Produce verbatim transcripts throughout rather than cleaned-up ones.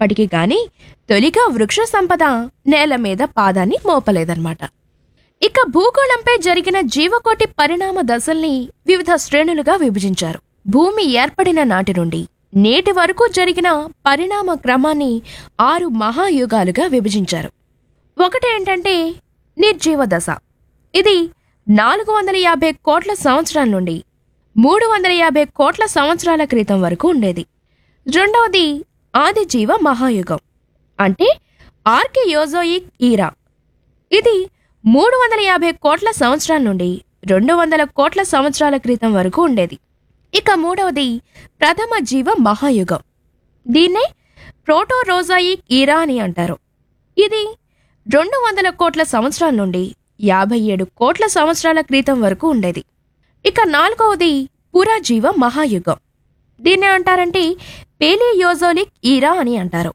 ఉన్నప్పటికీ గాని తొలిగా వృక్ష సంపద నేల మీద పాదాన్ని మోపలేదన్నమాట. ఇక భూగోళంపై జరిగిన జీవకోటి పరిణామ దశల్ని వివిధ శ్రేణులుగా విభజించారు. భూమి ఏర్పడిన నాటి నుండి నేటి వరకు జరిగిన పరిణామ క్రమాన్ని ఆరు మహాయుగాలుగా విభజించారు. ఒకటేంటంటే నిర్జీవ దశ. ఇది నాలుగు వందల యాభై కోట్ల సంవత్సరాల నుండి మూడు వందల యాభై కోట్ల సంవత్సరాల క్రితం వరకు ఉండేది. రెండవది ఆదిజీవ మహాయుగం, అంటే ఆర్కియోజోయిక్ ఈరా. ఇది మూడు వందల యాభై కోట్ల సంవత్సరాల నుండి రెండు వందల కోట్ల సంవత్సరాల క్రితం వరకు ఉండేది. ఇక మూడవది ప్రథమ జీవ మహాయుగం. దీన్నే ప్రోటోరోజాయిక్ ఈరా అని అంటారు. ఇది రెండు వందల కోట్ల సంవత్సరాల నుండి యాభై ఏడు కోట్ల సంవత్సరాల క్రితం వరకు ఉండేది. ఇక నాలుగవది పురాజీవ మహాయుగం. దీన్నే అంటారంటే పేలియోజోలిక్ ఈరా అని అంటారు.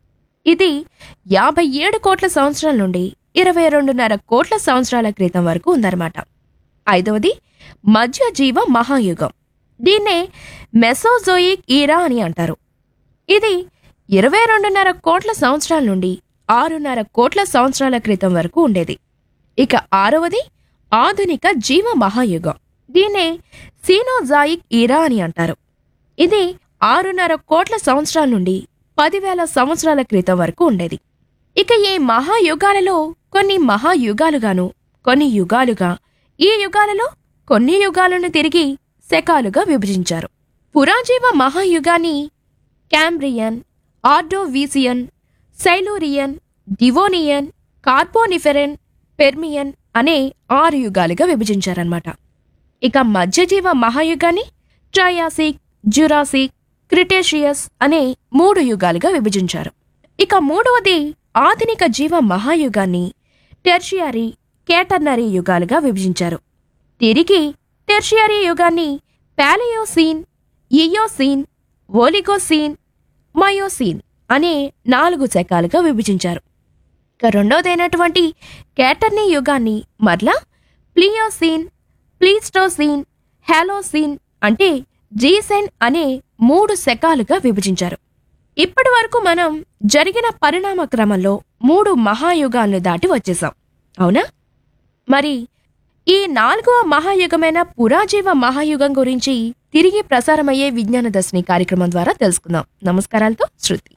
ఇది యాభై ఏడు కోట్ల సంవత్సరాల నుండి ఇరవై రెండున్నర కోట్ల సంవత్సరాల క్రితం వరకు ఉందన్నమాట. ఐదవది మధ్యజీవ మహాయుగం. దీన్నే మెసోజోయిక్ ఈరా అని అంటారు. ఇది ఇరవై రెండున్నర కోట్ల సంవత్సరాల నుండి ఆరున్నర కోట్ల సంవత్సరాల క్రితం వరకు ఉండేది. ఇక ఆరవది ఆధునిక జీవ మహాయుగం. దీన్నే సీనోజాయిక్ ఈరా అని అంటారు. ఇది ఆరున్నర కోట్ల సంవత్సరాల నుండి పదివేల సంవత్సరాల క్రితం వరకు ఉండేది. ఇక ఈ మహాయుగాలలో కొన్ని మహాయుగాలుగాను, కొన్ని యుగాలుగా, ఈ యుగాలలో కొన్ని యుగాలను తిరిగి శకాలుగా విభజించారు. పురాజీవ మహాయుగాన్ని క్యాంబ్రియన్, ఆర్డోవీసియన్, సైలూరియన్, డివోనియన్, కార్బోనిఫెరన్, పెర్మియన్ అనే ఆరు యుగాలుగా విభజించారన్నమాట. ఇక మధ్యజీవ మహాయుగాన్ని ట్రయాసిక్, జురాసిక్, క్రిటేషియస్ అనే మూడు యుగాలుగా విభజించారు. ఇక మూడవది ఆధునిక జీవ మహాయుగాన్ని టెర్షియరీ, కేటర్నరీ యుగాలుగా విభజించారు. తిరిగి టెర్షియరీ యుగాన్ని పాలియోసీన్, ఇయోసీన్, ఓలిగోసీన్, మయోసీన్ అనే నాలుగు శకాలుగా విభజించారు. ఇక రెండవదైనటువంటి కేటర్నీ యుగాన్ని మరలా ప్లియోసీన్, ప్లీస్టోసీన్, హాలోసీన్ అంటే జీసెన్ అనే మూడు శకాలుగా విభజించారు. ఇప్పటి వరకు మనం జరిగిన పరిణామ క్రమంలో మూడు మహాయుగాలను దాటి వచ్చేసాం, అవునా? మరి ఈ నాలుగవ మహాయుగమైన పురాజీవ మహాయుగం గురించి తిరిగి ప్రసారమయ్యే విజ్ఞాన దర్శిని కార్యక్రమం ద్వారా తెలుసుకుందాం. నమస్కారాలతో శృతి.